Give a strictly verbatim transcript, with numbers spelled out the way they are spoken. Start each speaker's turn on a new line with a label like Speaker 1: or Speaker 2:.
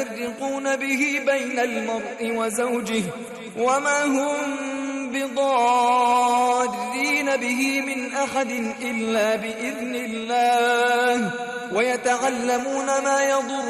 Speaker 1: يفرقون به بين المرء وزوجه وما هم بضارين به من أحد إلا بإذن الله ويتعلمون ما يضر